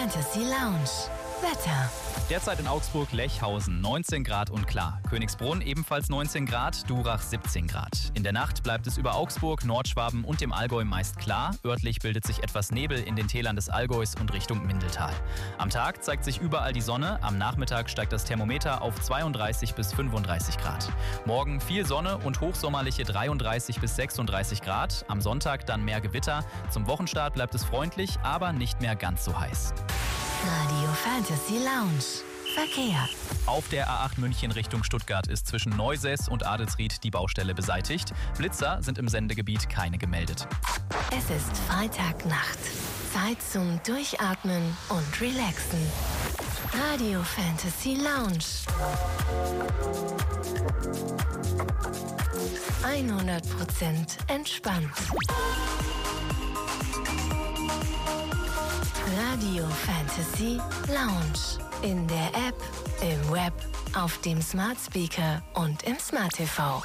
Fantasy Lounge. Wetter. Derzeit in Augsburg, Lechhausen 19 Grad und klar. Königsbrunn ebenfalls 19 Grad, Durach 17 Grad. In der Nacht bleibt es über Augsburg, Nordschwaben und dem Allgäu meist klar. Örtlich bildet sich etwas Nebel in den Tälern des Allgäus und Richtung Mindeltal. Am Tag zeigt sich überall die Sonne. Am Nachmittag steigt das Thermometer auf 32 bis 35 Grad. Morgen viel Sonne und hochsommerliche 33 bis 36 Grad. Am Sonntag dann mehr Gewitter. Zum Wochenstart bleibt es freundlich, aber nicht mehr ganz so heiß. Radio Fantasy Lounge. Verkehr. Auf der A8 München Richtung Stuttgart ist zwischen Neusäß und Adelsried die Baustelle beseitigt. Blitzer sind im Sendegebiet keine gemeldet. Es ist Freitagnacht. Zeit zum Durchatmen und Relaxen. Radio Fantasy Lounge. 100% entspannt. Radio Fantasy Lounge. In der App, im Web, auf dem Smart Speaker und im Smart TV.